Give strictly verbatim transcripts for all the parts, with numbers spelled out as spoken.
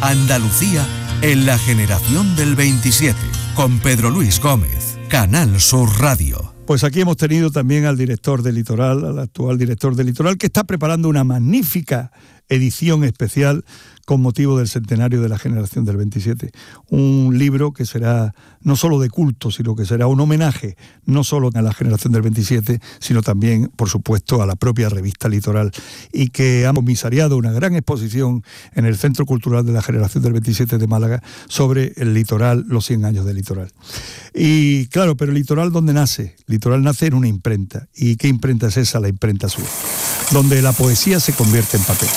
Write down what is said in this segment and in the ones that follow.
Andalucía en la generación del veintisiete, con Pedro Luis Gómez, Canal Sur Radio. Pues aquí hemos tenido también al director de Litoral, al actual director de Litoral, que está preparando una magnífica edición especial con motivo del centenario de la generación del veintisiete. Un libro que será no solo de culto, sino que será un homenaje no solo a la generación del veintisiete, sino también, por supuesto, a la propia revista Litoral, y que ha comisariado una gran exposición en el Centro Cultural de la Generación del veintisiete de Málaga sobre el litoral, los cien años del litoral. Y claro, pero el litoral, ¿dónde nace? Litoral nace en una imprenta. ¿Y qué imprenta es esa? La Imprenta Sur, donde la poesía se convierte en papel.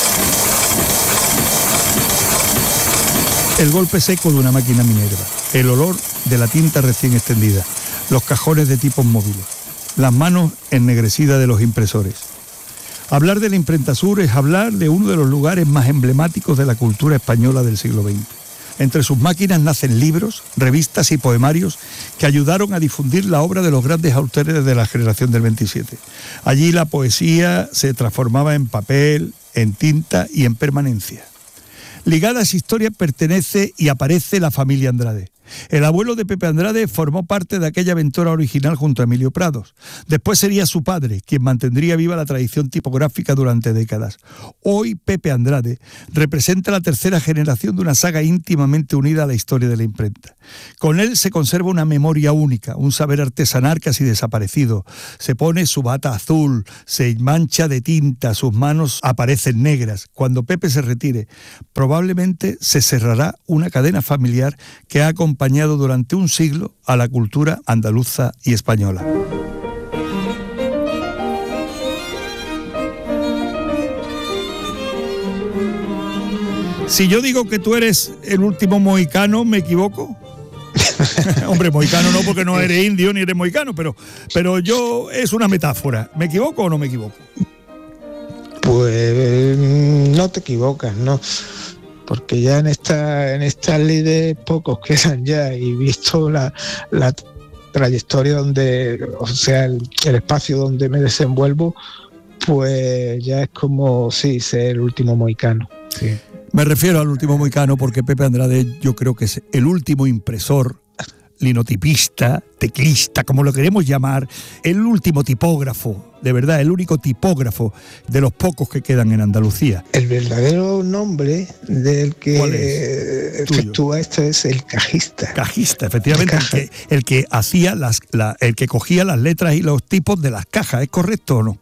El golpe seco de una máquina Minerva, el olor de la tinta recién extendida, los cajones de tipos móviles, las manos ennegrecidas de los impresores. Hablar de la Imprenta Sur es hablar de uno de los lugares más emblemáticos de la cultura española del siglo veinte. Entre sus máquinas nacen libros, revistas y poemarios que ayudaron a difundir la obra de los grandes autores de la generación del veintisiete. Allí la poesía se transformaba en papel, en tinta y en permanencia. Ligada a esa historia pertenece y aparece la familia Andrade. El abuelo de Pepe Andrade formó parte de aquella aventura original junto a Emilio Prados. Después sería su padre quien mantendría viva la tradición tipográfica durante décadas. Hoy Pepe Andrade representa la tercera generación de una saga íntimamente unida a la historia de la imprenta. Con él se conserva una memoria única, un saber artesanal casi desaparecido. Se pone su bata azul, se mancha de tinta, sus manos aparecen negras. Cuando Pepe se retire, probablemente se cerrará una cadena familiar que ha acompañado acompañado durante un siglo a la cultura andaluza y española. Si yo digo que tú eres el último mohicano, ¿me equivoco? Hombre, mohicano no, porque no eres indio ni eres mohicano, pero, pero yo, es una metáfora. ¿Me equivoco o no me equivoco? Pues no te equivocas, no. Porque ya en esta en esta ley de pocos quedan ya, y visto la, la trayectoria donde, o sea, el, el espacio donde me desenvuelvo, pues ya es como, sí, ser el último mohicano. Sí. Me refiero al último mohicano porque Pepe Andrade yo creo que es el último impresor, linotipista, teclista, como lo queremos llamar, el último tipógrafo, de verdad, el único tipógrafo de los pocos que quedan en Andalucía. El verdadero nombre del que efectúa esto es el cajista. Cajista, efectivamente, el que, el que hacía las, la, el que cogía las letras y los tipos de las cajas, ¿es correcto o no?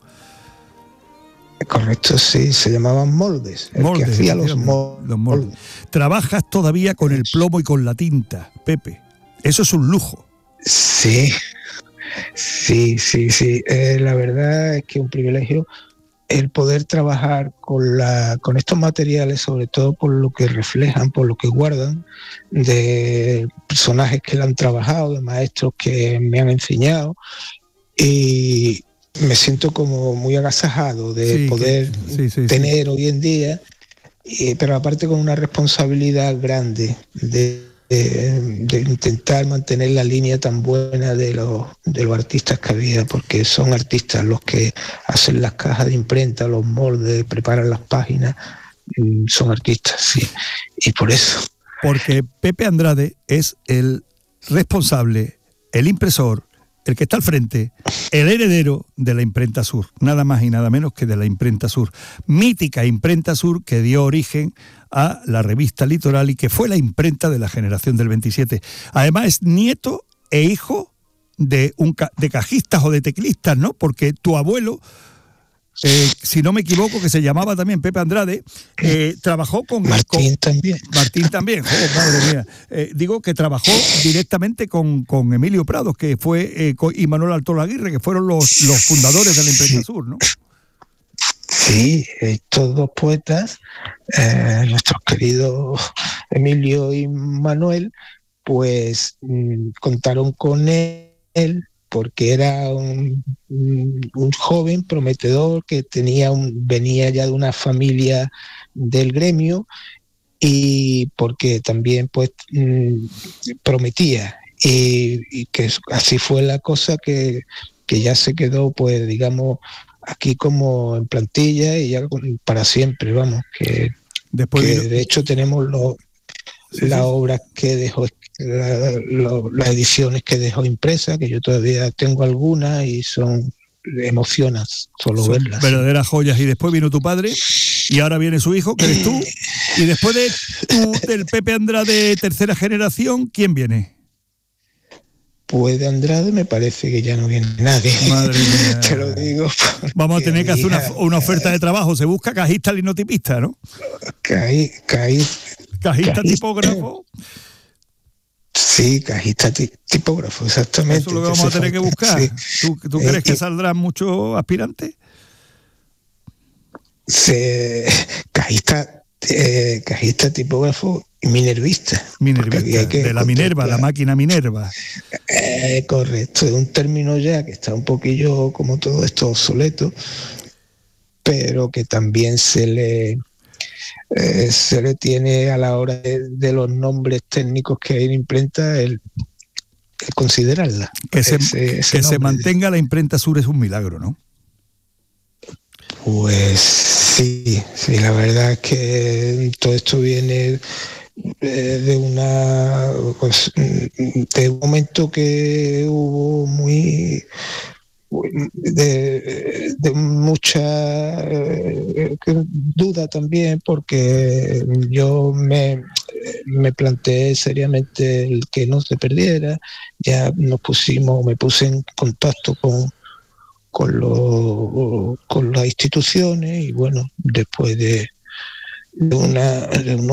Correcto, sí, se llamaban moldes, el moldes, que hacía los, mol- los moldes. Trabajas todavía con el plomo y con la tinta, Pepe. Eso es un lujo. Sí, sí, sí, sí. Eh, la verdad es que es un privilegio el poder trabajar con, la, con estos materiales, sobre todo por lo que reflejan, por lo que guardan, de personajes que lo han trabajado, de maestros que me han enseñado, y me siento como muy agasajado de sí, poder que, sí, sí, tener sí. hoy en día, y, pero aparte con una responsabilidad grande de De, de intentar mantener la línea tan buena de los, de los artistas que había, porque son artistas los que hacen las cajas de imprenta, los moldes, preparan las páginas, son artistas, sí, y por eso. Porque Pepe Andrade es el responsable, el impresor, el que está al frente, el heredero de la Imprenta Sur, nada más y nada menos que de la Imprenta Sur, mítica Imprenta Sur que dio origen a la revista Litoral y que fue la imprenta de la generación del veintisiete. Además es nieto e hijo de, un, de cajistas o de teclistas, ¿no? Porque tu abuelo, eh, si no me equivoco, que se llamaba también Pepe Andrade, eh, trabajó con... Martín con, también. Martín también, oh, madre mía. Eh, digo que trabajó directamente con, con Emilio Prados, que fue, eh, con, y Manuel Altola Aguirre, que fueron los, los fundadores de la Imprenta sí. Sur, ¿no? Sí, estos dos poetas, eh, nuestros queridos Emilio y Manuel, pues mmm, contaron con él porque era un, un joven prometedor que tenía un, venía ya de una familia del gremio, y porque también pues mmm, prometía, y, y que así fue la cosa, que, que ya se quedó, pues digamos, aquí como en plantilla y ya para siempre, vamos, que Después que vino... de hecho tenemos los, sí, las sí. obras que dejó, la, lo, las ediciones que dejó impresas, que yo todavía tengo algunas y son emocionas solo Son verlas. verdaderas joyas. Y después vino tu padre y ahora viene su hijo, que eres tú. Y después de tu, del Pepe Andrade tercera generación, ¿quién viene? Pues de Andrade me parece que ya no viene nadie. Madre mía. Te lo digo. Vamos a tener que hacer una, hija, una oferta de trabajo. Se busca cajista linotipista, ¿no? Caí, caí. Cajista, Cajista. tipógrafo. Sí, cajista tipógrafo, exactamente. Eso es lo que vamos a tener que buscar. Sí. ¿Tú, tú eh, crees que eh, saldrán muchos aspirantes? Se, cajista, eh, cajista tipógrafo y minervista. Minervista, de la Minerva, la máquina Minerva. Eh, correcto, es un término ya que está un poquillo como todo esto obsoleto, pero que también se le eh, se le tiene a la hora de, de los nombres técnicos que hay en imprenta el, el considerarla. Que, se, ese, ese que se mantenga la imprenta Sur es un milagro, ¿no? Pues sí, sí, la verdad es que todo esto viene de una pues, de un momento que hubo muy de, de mucha eh, duda también, porque yo me, me planteé seriamente el que no se perdiera. Ya nos pusimos, me puse en contacto con con, lo, con las instituciones y bueno, después de, de, una, de unos